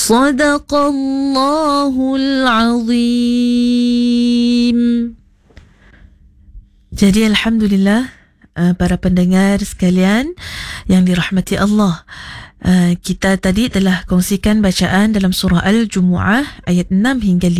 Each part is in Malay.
Sadaqallahul Azim. Jadi Alhamdulillah, para pendengar sekalian yang dirahmati Allah, kita tadi telah kongsikan bacaan dalam surah Al-Jumu'ah ayat 6 hingga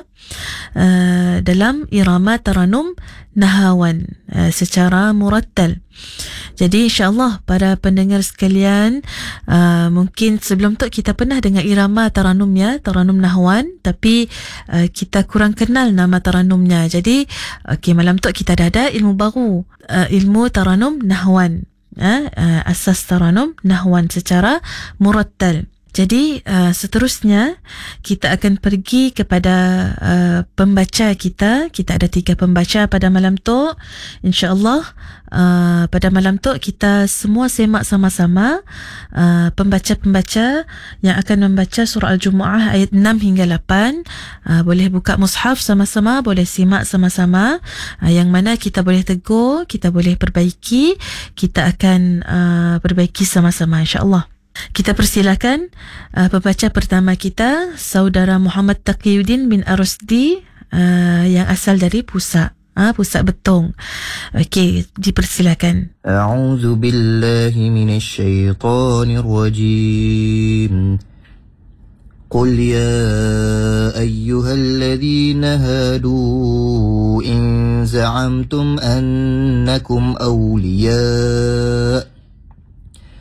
5 dalam irama taranum nahawan secara murattal. Jadi insyaAllah para pendengar sekalian, mungkin sebelum tu kita pernah dengar irama taranum taranum nahwan, tapi kita kurang kenal nama taranumnya. Jadi malam tu kita dah ada ilmu baru, ilmu taranum nahwan, asas taranum nahwan secara murattal. Jadi seterusnya kita akan pergi kepada pembaca kita. Kita ada 3 pembaca pada malam tu. InsyaAllah pada malam tu kita semua semak sama-sama pembaca-pembaca yang akan membaca surah Al-Jumu'ah ayat 6 hingga 8. Boleh buka mushaf sama-sama, boleh simak sama-sama. Yang mana kita boleh tegur, kita boleh perbaiki, kita akan perbaiki sama-sama insyaAllah. Kita persilakan pembaca pertama kita, Saudara Muhammad Taqiyuddin bin Arusdi, yang asal dari Pusak, Pusak Betong. Okey, dipersilakan. A'udzu billahi minasy syaithanir rajim. قل يا أيها الذين هادوا إن زعمتم أنكم أولياء